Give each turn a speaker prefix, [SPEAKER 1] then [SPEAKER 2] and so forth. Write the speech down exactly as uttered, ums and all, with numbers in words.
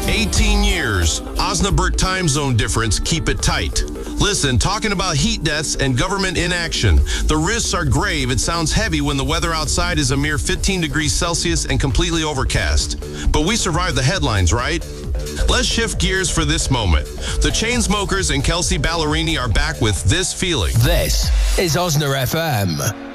[SPEAKER 1] eighteen years. Osnabrück time zone difference. Keep it tight. Listen, talking about heat deaths and government inaction. The risks are grave. It sounds heavy when the weather outside is a mere fifteen degrees Celsius and completely overcast. But we survived the headlines, right? Let's shift gears for this moment. The Chainsmokers and Kelsea Ballerini are back with This Feeling.
[SPEAKER 2] This is Osna F M.